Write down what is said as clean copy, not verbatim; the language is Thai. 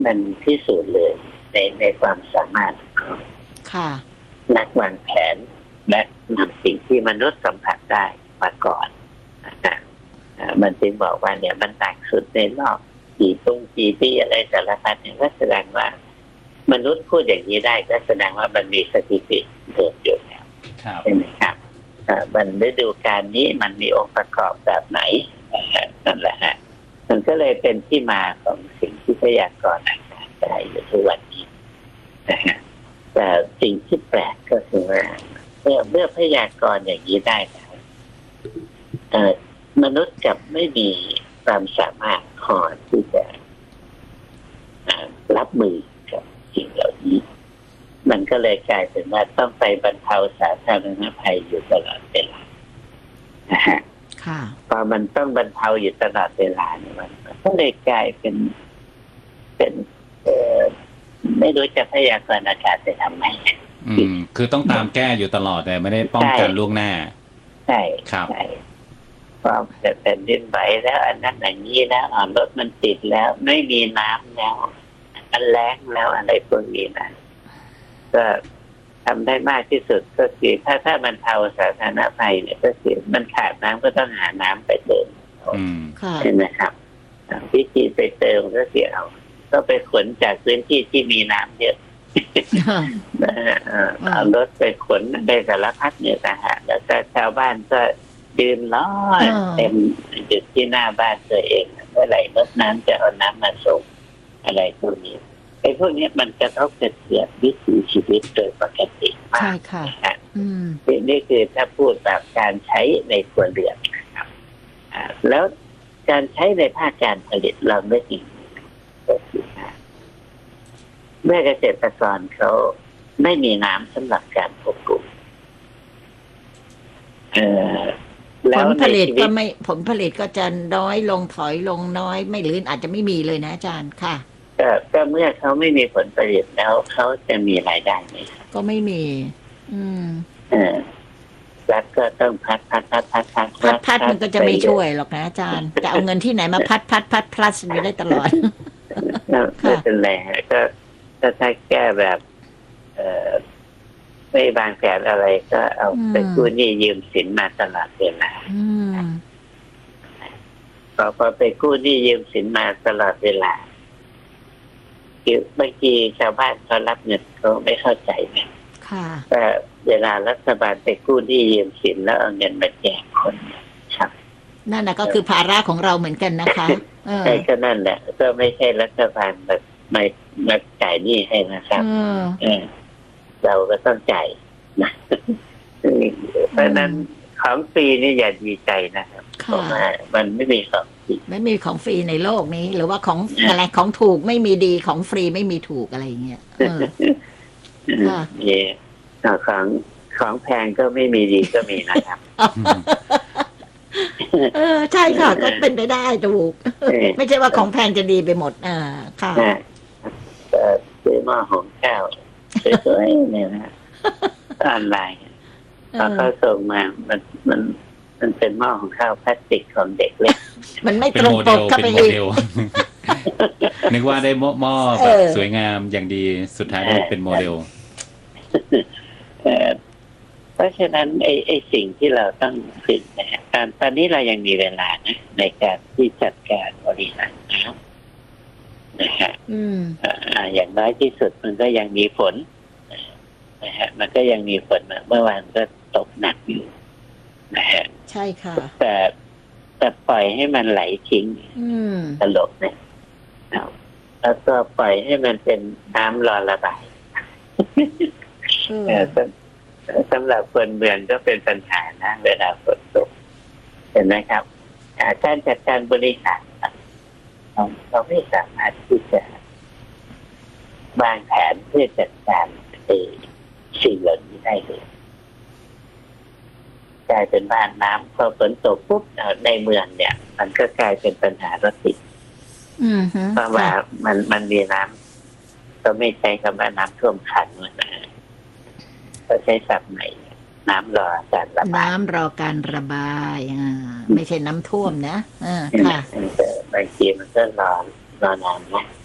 มันพิสูจน์เลยในความสามารถของค่ะนักวางแผนและนำสิ่งที่มนุษย์สัมผัสได้มาก่อนนะมันจึงบอกว่าเนี่ยมันหนักสุดในรอบกี่ปีอะไรสารพัดเนี่ยก็แสดงว่ามนุษย์พูดอย่างนี้ได้ก็แสดงว่ามันมีสถิติเกิดอยู่แล้วใช่ไหมครับมันฤดูกาลนี้มันมีองค์ประกอบแบบไหนนั่นแหละฮะมันก็เลยเป็นที่มาของสิ่งที่พยากรณ์อากาศได้อยู่ทุกวันนี้นะฮะแต่สิ่งที่แปลกก็คือว่าเมื่อพยากรณ์อย่างนี้ได้แล้วมนุษย์กับไม่มีความสามารถพอที่จะรับมือกับสิ่งเหล่านี้มันก็เลยกลายเป็นว่าต้องไปบรรเทาสาธารณภัยอยู่ตลอดเวลานะฮะพอมันต้องบรรเทาอยู่ตลอดเวลาเนี่ยมันก็เลยกลายเป็นไม่รู้จะพยากรณ์อากาศจะทำไมคือต้องตามแก้อยู่ตลอดแต่ไม่ได้ป้องกันล่วงหน้าใช่ครับพอจะเป็นดินไหวแล้วอันนั้นอย่างนี้แล้วรถมันติดแล้วไม่มีน้ำแล้วมันแล้งแล้วอะไรพวกนี้นะก็ทำได้มากที่สุดก็คือถ้ามันเทาสาธารณภัยเนี่ยก็คือมันขาดน้ำก็ต้องหาน้ำไปเติมใช่ไหมครับวิธีไปเติมก็คือก็ไปขนจากพื้นที่ที่มีน้ำเยอะเอารถไปขนได้สารพัดเนี่ยนะฮะแล้วก็ชาวบ้านก็ยืนล้อเต็มจุดที่หน้าบ้านตัวเองเมื่อไหร่รถน้ำจะเอาน้ำมาส่งอะไรพวกนี้ไอ้พวกนี้มันกระทบกระเทือนวิถีชีวิตโดยปกติมากค่ะนี่คือถ้าพูดแบบการใช้ในครัวเรือนนะครับแล้วการใช้ในภาคการผลิตเราไม่จริงก็คือเมื่อเกษตรกรเขาไม่มีน้ำสำหรับการปลูกผลผลิตก็ไม่ผลผลิตก็จะน้อยลงถอยลงน้อยไม่หรืออาจจะไม่มีเลยนะอาจารย์ค่ะก็เมื่อเขาไม่มีผลผลิตแล้วเขาจะมีรายได้ไหมก็ไม่มีรัฐก็ต้องพัดมันก็จะไม่ช่วยหรอกนะอาจารย์จะเอาเงินที่ไหนมาพัดพลัสอยู่ได้ตลอดไม่เป็นไรก็ถ้าแก้แบบไม่บางแผนอะไรก็เอาไปกู้หนี้ยืมสินมาตลอดเวลาพอไปกู้หนี้ยืมสินมาตลอดเวลาคือบางทีชาวบ้านเขารับเงินเขาไม่เข้าใจนะแต่เวลารัฐบาลไปกู้หนี้ยืมสินแล้วเอาเงินมาแจกคนครับนั่นนะก็คือภาระของเราเหมือนกันนะคะใช่ก็นั่นแหละก็ไม่ใช่รัฐบาลแบบมาจ่ายหนี้ให้นะครับเราก็ต้องจ่ายนะเพราะนั้นของฟรีนี่อย่าดีใจนะครับเพราะว่ามันไม่มีของฟรีไม่มีของฟรีในโลกนี้หรือว่าของอะไรของถูกไม่มีดีของฟรีไม่มีถูกอะไรอย่างเงี้ยของแพงก็ไม่มีดีก็มีนะครับใช่ค่ะก็เป็นไปได้ถูกไม่ใช่ว่าของแพงจะดีไปหมดค่ะซื้อหม้อหุงข้าวสวยๆเนี่ยนะออนไลน์พอเขาส่งมามันเป็นหม้อหุงข้าวพลาสติกของเด็กเล็กมันไม่ตรงปกเข้าไปอีกนึกว่าได้หม้อแบบสวยงามอย่างดีสุดท้ายได้เป็นโมเดลเพราะฉะนั้นไอ้สิ่งที่เราต้องฝึกนะฮะตอนนี้เรายังมีเวลานะในการที่จัดการบริหารน้ำนะฮะอย่างน้อยที่สุดมันก็ยังมีฝนนะฮะมันก็ยังมีฝนเมื่อวานก็ตกหนักอยู่นะฮะใช่ค่ะแต่ปล่อยให้มันไหลทิ้งตลกเนี่ยแล้วก็ปล่อยให้มันเป็นน้ำรอระบายสำหรับคนเมืองก็เป็นปัญหานะเวลาฝนตกเห็นไหมครับการจัดการบริหารเราไม่สามารถที่จะวางแผนเพื่อจัดการสิ่งเหล่านี้ได้เลยกลายเป็นบ้านน้ำพอฝนตกปุ๊บในเมืองเนี่ยมันก็กลายเป็นปัญหารถติดเพราะว่ามันมีน้ำก็ไม่ใช้คำว่าน้ำท่วมขังนะก็ใช้ศัพท์ใหม่น้ำรอการระบายน้ำรอการระบายไม่ใช่น้ำท่วมนะค่ะบางทีมันก็รอนานนะ